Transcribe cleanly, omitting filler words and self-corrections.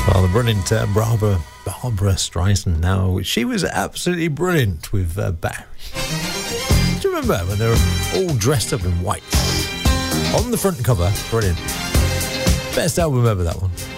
Well, the brilliant Barbara Streisand now. She was absolutely brilliant with Barry. Do you remember when they were all dressed up in white? On the front cover, brilliant. Best album ever, that one.